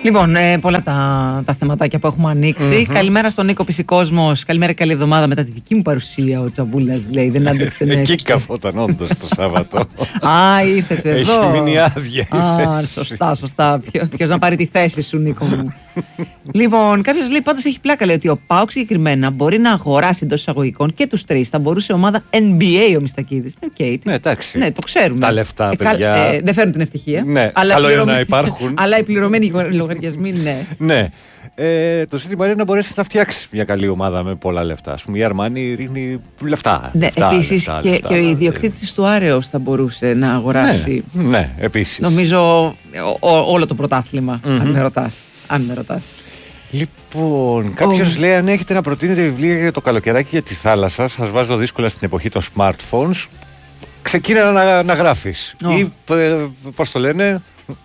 Λοιπόν, πολλά τα θεματάκια που έχουμε ανοίξει. Καλημέρα στον Νίκο Πισικόσμος. Καλημέρα, καλή εβδομάδα μετά τη δική μου παρουσία. Ο Τσαμπούλας λέει: δεν άντεξε να έρθει. Εκεί καφόταν όντως το Σάββατο. Α, ήρθες εδώ. Έχει μείνει άδεια. Σωστά. Ποιος να πάρει τη θέση σου, Νίκο μου. Λοιπόν, κάποιος λέει: πάντως έχει πλάκα. Λέει ότι ο ΠΑΟΚ συγκεκριμένα μπορεί να αγοράσει εντός εισαγωγικών και τους τρεις. Θα μπορούσε η ομάδα NBA ο Μιστακίδης. Ναι, εντάξει. Ναι, το ξέρουμε. Τα λεφτά, παιδιά. Δεν φέρνουν την ευτυχία. Ναι, καλό είναι να υπάρχουν. Αλλά οι πληρωμένοι λογαριασμοί, ναι. Ναι. Το ζήτημα είναι να μπορέσει να φτιάξει μια καλή ομάδα με πολλά λεφτά. Ας πούμε, η Αρμάνι ρίχνει λεφτά. Ναι, επίσης και ο ιδιοκτήτης του Άρεος θα μπορούσε να αγοράσει. Ναι, επίσης. Νομίζω όλο το πρωτάθλημα, αν με ρωτάς. Λοιπόν, κάποιος λέει: αν έχετε να προτείνετε βιβλία για το καλοκαιράκι για τη θάλασσα, σας βάζω δύσκολα στην εποχή των smartphones. Ξεκίνα να γράφεις. Ή πώς το λένε,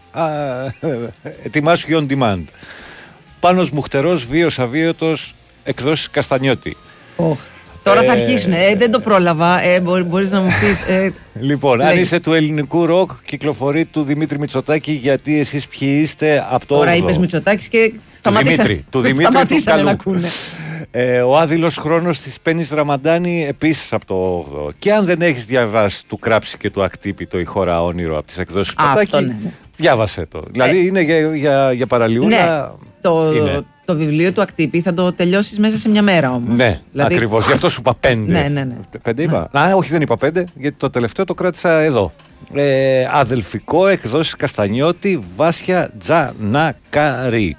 ετοιμάσου και on demand. Πάνος Μουχτερός, βίος αβίωτος, εκδόσεις Καστανιώτη. Τώρα θα αρχίσουν. Δεν το πρόλαβα. Μπορείς να μου πεις. Λοιπόν, αν είσαι του ελληνικού ροκ, κυκλοφορεί του Δημήτρη Μητσοτάκη, γιατί εσείς ποιοι είστε από το. Τώρα είπες Μητσοτάκης και σταματήσανε να ακούνε. Ο άδειλος χρόνος της Πέννης Ραμαντάνη, επίσης από το 8ο. Και αν δεν έχεις διαβάσει του Κράψη και του Ακτύπητο η χώρα όνειρο από τις εκδόσεις Πατάκη, διάβασε το. Δηλαδή είναι για παραλιούλα. Ναι, το βιβλίο του Ακτύπη θα το τελειώσεις μέσα σε μια μέρα όμως. Ναι, δηλαδή, ακριβώς. Γι' αυτό σου είπα 5. Ναι. 5 είπα. Όχι, δεν είπα 5, γιατί το τελευταίο το κράτησα εδώ. Αδελφικό, εκδόσεις Καστανιώτη, Βάσια Τζανακαρή.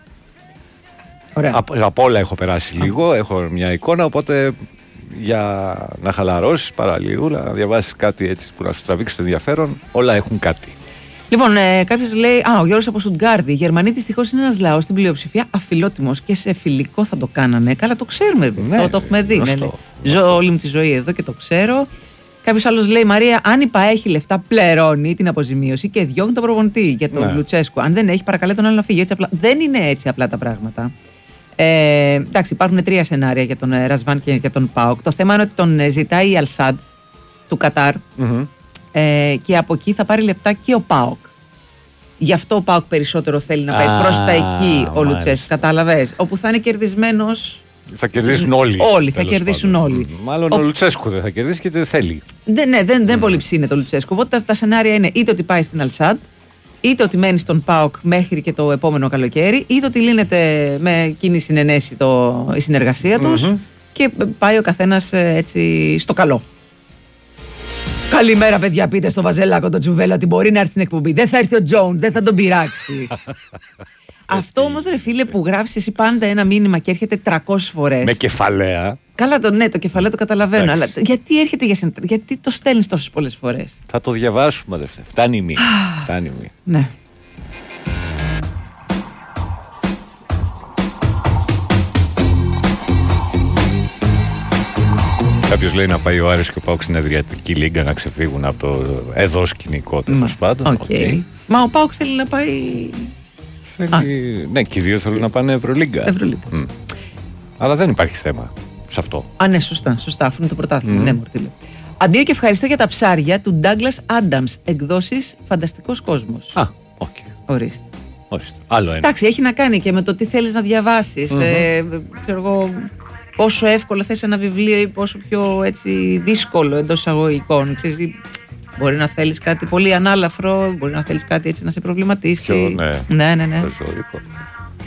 Από όλα έχω περάσει λίγο, έχω μια εικόνα, οπότε για να χαλαρώσεις παραλίγου, να διαβάσεις κάτι έτσι που να σου τραβήξει το ενδιαφέρον, όλα έχουν κάτι. Λοιπόν, κάποιος λέει: ο Γιώργος από Στουτγκάρδη. Οι Γερμανοί δυστυχώς είναι ένας λαός στην πλειοψηφία αφιλότιμος και σε φιλικό θα το κάνανε. Καλά, το ξέρουμε. Ναι, το έχουμε δει. Ζω όλη μου τη ζωή εδώ και το ξέρω. Κάποιος άλλος λέει: Μαρία, αν η ΠΑΕ έχει λεφτά, πληρώνει την αποζημίωση και διώχνει τον προπονητή για τον Λουτσέσκου. Αν δεν έχει, παρακαλεί τον άλλο να φύγει. Δεν είναι έτσι απλά τα πράγματα. Εντάξει, υπάρχουν 3 σενάρια για τον Ρασβάν και για τον ΠΑΟΚ. Το θέμα είναι ότι τον ζητάει η Αλσάντ του Κατάρ και από εκεί θα πάρει λεφτά και ο ΠΑΟΚ. Γι' αυτό ο ΠΑΟΚ περισσότερο θέλει να πάει προς τα εκεί ο Λουτσέσκου. Κατάλαβες. Όπου θα είναι κερδισμένος. Θα κερδίσουν όλοι. Όλοι θα κερδίσουν όλοι. Μάλλον ο Λουτσέσκου δεν θα κερδίσει και δεν θέλει. Δεν πολύ ψήνεται ο Λουτσέσκου. Οπότε τα σενάρια είναι είτε ότι πάει στην Αλσάντ, είτε ότι μένει στον ΠΑΟΚ μέχρι και το επόμενο καλοκαίρι, είτε ότι λύνεται με κοινή συνενέση η συνεργασία τους και πάει ο καθένας έτσι στο καλό. Καλημέρα, παιδιά. Πείτε στο Βαζέλακο τον Τζουβέλα ότι μπορεί να έρθει στην εκπομπή. Δεν θα έρθει ο Τζόουν, δεν θα τον πειράξει. Αυτό όμως, ρε φίλε, που γράφεις εσύ πάντα ένα μήνυμα και έρχεται 300 φορές. Με κεφαλαία. Καλά, το κεφαλαίο το καταλαβαίνω. Αλλά γιατί έρχεται γιατί το στέλνεις τόσες πολλές φορές. Θα το διαβάσουμε, αδερφέ. Φτάνει η μία. Ναι. Κάποιος λέει να πάει ο Άρης και ο ΠΑΟΚ στην Αδριατική Λίγκα να ξεφύγουν από το εδώ σκηνικό, τέλος πάντων. Μα ο ΠΑΟΚ θέλει να πάει. Ναι, και οι δύο θέλουν να πάνε Ευρωλίγκα. Αλλά δεν υπάρχει θέμα σε αυτό. Ναι, σωστά. Αφού είναι το πρωτάθλημα. Ναι, Μορτήλο. Αντίο και ευχαριστώ για τα ψάρια του Douglas Adams. Εκδόσεις Φανταστικός Κόσμος. Ορίστε. Άλλο ένα. Εντάξει, έχει να κάνει και με το τι θέλεις να διαβάσεις. Ξέρω εγώ. Πόσο εύκολο θες ένα βιβλίο ή πόσο πιο έτσι, δύσκολο εντός εισαγωγικών. Μπορεί να θέλεις κάτι πολύ ανάλαφρο, μπορεί να θέλεις κάτι έτσι να σε προβληματίσει. Ναι. Ναι. Ζωικό.